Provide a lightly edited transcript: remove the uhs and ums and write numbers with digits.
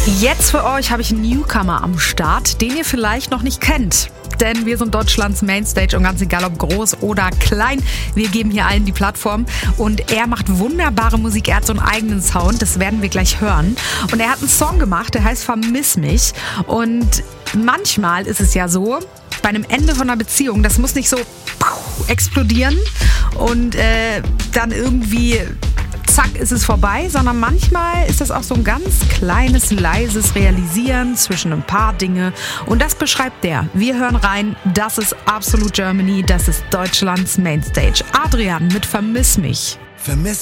Jetzt für euch habe ich einen Newcomer am Start, den ihr vielleicht noch nicht kennt. Denn wir sind Deutschlands Mainstage und ganz egal ob groß oder klein, wir geben hier allen die Plattform. Und er macht wunderbare Musik, er hat so einen eigenen Sound, das werden wir gleich hören. Und er hat einen Song gemacht, der heißt Vermiss mich. Und manchmal ist es ja so, bei einem Ende von einer Beziehung, das muss nicht so explodieren und dann irgendwie zack ist es vorbei, sondern manchmal ist das auch so ein ganz kleines, leises Realisieren zwischen ein paar Dinge und das beschreibt der. Wir hören rein, das ist Absolut Germany, das ist Deutschlands Mainstage. Adrian mit Vermiss mich. Vermiss